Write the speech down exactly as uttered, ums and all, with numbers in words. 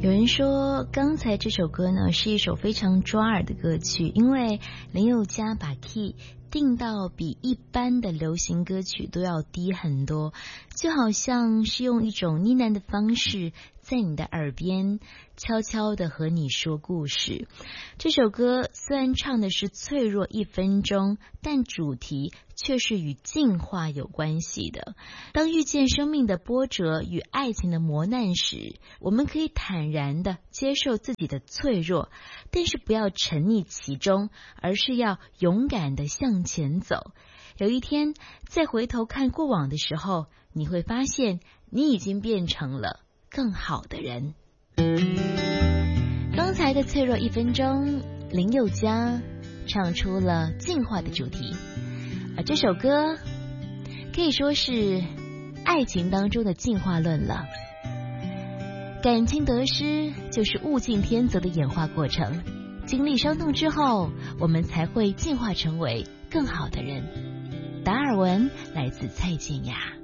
有人说刚才这首歌呢是一首非常抓耳的歌曲，因为林宥嘉把 key 定到比一般的流行歌曲都要低很多，就好像是用一种呢喃的方式在你的耳边悄悄地和你说故事。这首歌虽然唱的是脆弱一分钟，但主题却是与进化有关系的。当遇见生命的波折与爱情的磨难时，我们可以坦然地接受自己的脆弱，但是不要沉溺其中，而是要勇敢地向前走。有一天再回头看过往的时候，你会发现你已经变成了更好的人。刚才的脆弱一分钟，林宥嘉唱出了进化的主题，而这首歌可以说是爱情当中的进化论了。感情得失就是物竞天择的演化过程，经历伤痛之后，我们才会进化成为更好的人。达尔文来自蔡健雅。